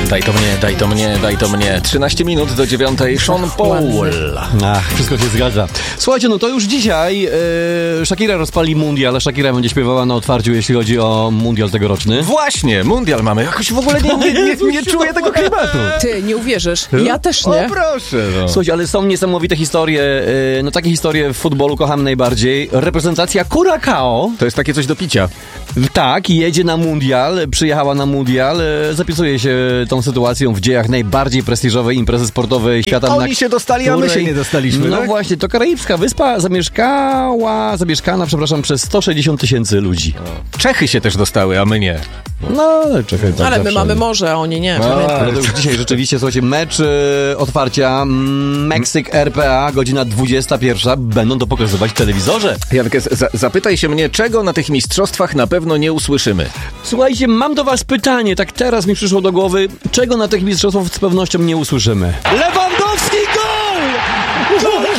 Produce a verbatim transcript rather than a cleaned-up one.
Daj to mnie, daj to mnie, daj to mnie. trzynaście minut do dziewiątej. Sean Paul. Ach, wszystko się zgadza. Słuchajcie, no to już dzisiaj yy, Shakira rozpali mundial. Shakira będzie śpiewała na otwarciu, jeśli chodzi o mundial tegoroczny. Właśnie, mundial mamy. Jakoś w ogóle nie, nie, nie, nie czuję tego klimatu. Ty, nie uwierzysz. Ja też nie. O proszę. No. Słuchajcie, ale są niesamowite historie. Yy, no takie historie w futbolu kocham najbardziej. Reprezentacja Curacao. To jest takie coś do picia. Tak, jedzie na mundial, przyjechała na mundial, e, zapisuje się tą sytuacją w dziejach najbardziej prestiżowej imprezy sportowej świata. I oni na się dostali, a my której... się nie dostaliśmy, No tak? właśnie, to karaibska wyspa zamieszkała, zamieszkana, przepraszam, przez sto sześćdziesiąt tysięcy ludzi. Czechy się też dostały, a my nie. No, czekaj, tak Ale my zawsze. mamy morze, a oni nie. A. Ale to już dzisiaj rzeczywiście, słuchajcie, mecz e, otwarcia mm, Meksyk R P A, godzina dwudziesta pierwsza, będą to pokazywać w telewizorze. Janek, za, zapytaj się mnie, czego na tych mistrzostwach na pewno nie usłyszymy. Słuchajcie, mam do was pytanie, tak teraz mi przyszło do głowy, czego na tych mistrzostwach z pewnością nie usłyszymy? Lewandowski gol!